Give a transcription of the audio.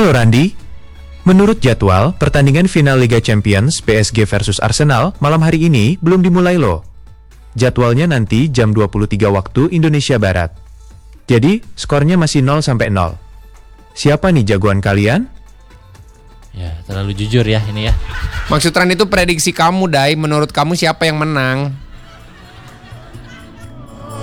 Halo Randi. Menurut jadwal, pertandingan final Liga Champions PSG versus Arsenal malam hari ini belum dimulai loh. Jadwalnya nanti jam 23 waktu Indonesia Barat. Jadi, skornya masih 0-0. Siapa nih jagoan kalian? Ya, terlalu jujur ya ini ya. Maksud Ran itu prediksi kamu, Dai. Menurut kamu siapa yang menang?